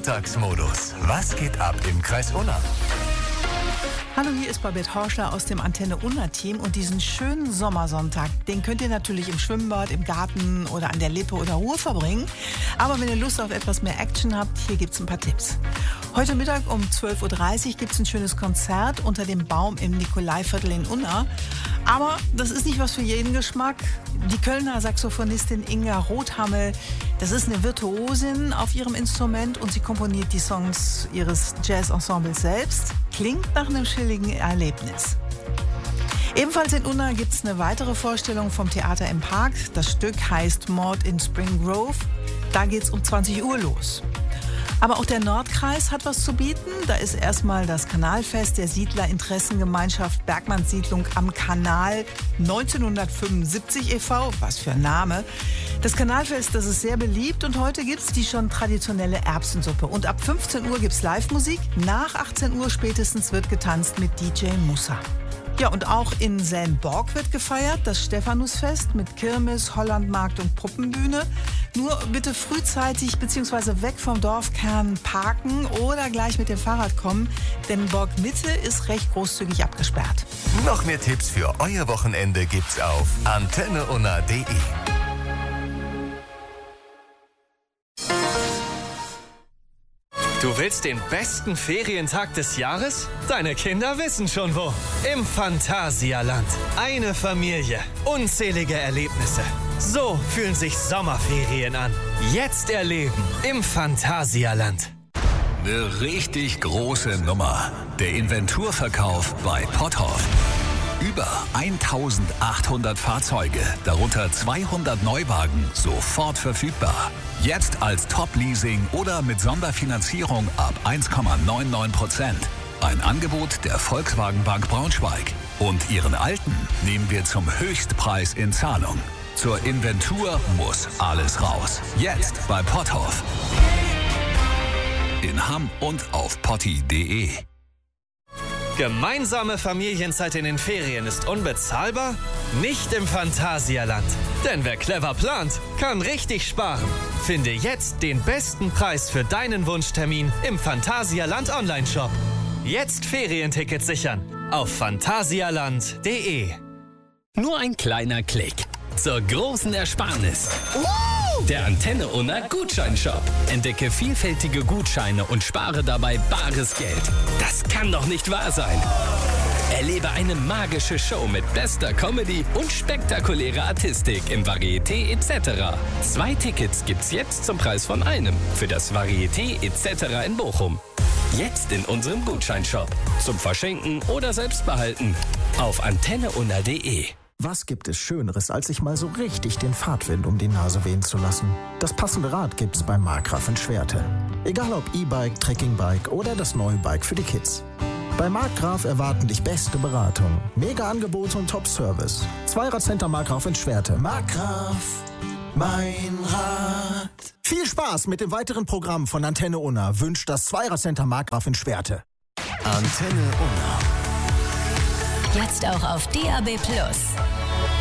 Sonntagsmodus. Was geht ab im Kreis Unna? Hallo, hier ist Babette Horschler aus dem Antenne Unna-Team und diesen schönen Sommersonntag, den könnt ihr natürlich im Schwimmbad, im Garten oder an der Lippe oder Ruhr verbringen. Aber wenn ihr Lust auf etwas mehr Action habt, hier gibt's ein paar Tipps. Heute Mittag um 12.30 Uhr gibt's ein schönes Konzert unter dem Baum im Nikolaiviertel in Unna. Aber das ist nicht was für jeden Geschmack. Die Kölner Saxophonistin Inga Rothammel, das ist eine Virtuosin auf ihrem Instrument und sie komponiert die Songs ihres Jazz-Ensembles selbst. Klingt nach einem chilligen Erlebnis. Ebenfalls in Unna gibt es eine weitere Vorstellung vom Theater im Park. Das Stück heißt Mord in Spring Grove. Da geht es um 20 Uhr los. Aber auch der Nordkreis hat was zu bieten. Da ist erstmal das Kanalfest der Siedlerinteressengemeinschaft Bergmannssiedlung am Kanal 1975 e.V. Was für ein Name. Das Kanalfest, das ist sehr beliebt und heute gibt es die schon traditionelle Erbsensuppe. Und ab 15 Uhr gibt es Live-Musik. Nach 18 Uhr spätestens wird getanzt mit DJ Mussa. Ja, und auch in Selmborg wird gefeiert, das Stephanusfest mit Kirmes, Hollandmarkt und Puppenbühne. Nur bitte frühzeitig bzw. weg vom Dorfkern parken oder gleich mit dem Fahrrad kommen, denn Borg Mitte ist recht großzügig abgesperrt. Noch mehr Tipps für euer Wochenende gibt's auf antenneunna.de. Du willst den besten Ferientag des Jahres? Deine Kinder wissen schon wo. Im Phantasialand. Eine Familie. Unzählige Erlebnisse. So fühlen sich Sommerferien an. Jetzt erleben im Phantasialand. Eine richtig große Nummer. Der Inventurverkauf bei Potthoff. Über 1800 Fahrzeuge, darunter 200 Neuwagen, sofort verfügbar. Jetzt als Top-Leasing oder mit Sonderfinanzierung ab 1,99%. Ein Angebot der Volkswagen Bank Braunschweig. Und Ihren Alten nehmen wir zum Höchstpreis in Zahlung. Zur Inventur muss alles raus. Jetzt bei Potthoff. In Hamm und auf potti.de. Gemeinsame Familienzeit in den Ferien ist unbezahlbar? Nicht im Phantasialand. Denn wer clever plant, kann richtig sparen. Finde jetzt den besten Preis für deinen Wunschtermin im Phantasialand Online-Shop. Jetzt Ferientickets sichern auf phantasialand.de. Nur ein kleiner Klick zur großen Ersparnis. Der Antenne Unna Gutscheinshop. Entdecke vielfältige Gutscheine und spare dabei bares Geld. Das kann doch nicht wahr sein. Erlebe eine magische Show mit bester Comedy und spektakulärer Artistik im Varieté etc. 2 Tickets gibt's jetzt zum Preis von einem für das Varieté etc. in Bochum. Jetzt in unserem Gutscheinshop. Zum Verschenken oder Selbstbehalten. Auf antenneunna.de. Was gibt es Schöneres, als sich mal so richtig den Fahrtwind um die Nase wehen zu lassen? Das passende Rad gibt's bei Markgraf in Schwerte. Egal ob E-Bike, Trekkingbike oder das neue Bike für die Kids. Bei Markgraf erwarten dich beste Beratung, mega Angebote und Top-Service. Zweiradcenter Markgraf in Schwerte. Markgraf, mein Rad. Viel Spaß mit dem weiteren Programm von Antenne Unna wünscht das Zweiradcenter Markgraf in Schwerte. Antenne Unna. Jetzt auch auf DAB+.